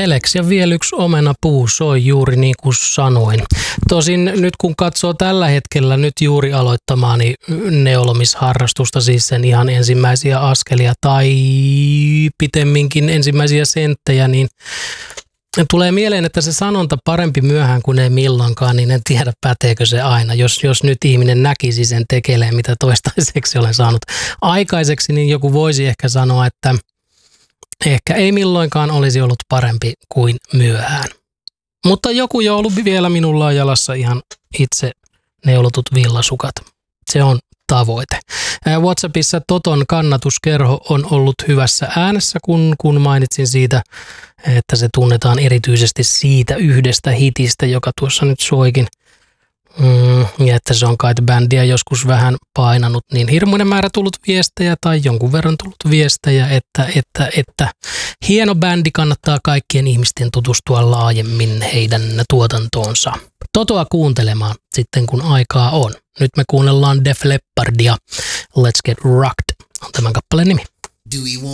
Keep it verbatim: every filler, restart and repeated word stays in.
Telex ja vielä yksi omenapuu soi juuri niin kuin sanoin. Tosin nyt kun katsoo tällä hetkellä nyt juuri aloittamaani neulomisharrastusta, siis sen ihan ensimmäisiä askelia tai pitemminkin ensimmäisiä senttejä, niin tulee mieleen, että se sanonta parempi myöhään kuin ei milloinkaan, niin en tiedä päteekö se aina. Jos, jos nyt ihminen näkisi sen tekeleen, mitä toistaiseksi olen saanut aikaiseksi, niin joku voisi ehkä sanoa, että ehkä ei milloinkaan olisi ollut parempi kuin myöhään. Mutta joku joulu vielä minulla on jalassa ihan itse neulotut villasukat. Se on tavoite. WhatsAppissa Toton kannatuskerho on ollut hyvässä äänessä, kun, kun mainitsin siitä, että se tunnetaan erityisesti siitä yhdestä hitistä, joka tuossa nyt soikin. Mm, ja että se on kai bändiä joskus vähän painanut, niin hirmuinen määrä tullut viestejä tai jonkun verran tullut viestejä, että, että, että hieno bändi, kannattaa kaikkien ihmisten tutustua laajemmin heidän tuotantoonsa. Totoa kuuntelemaan sitten, kun aikaa on. Nyt me kuunnellaan Def Leppardia. Let's Get Rocked on tämän kappaleen nimi.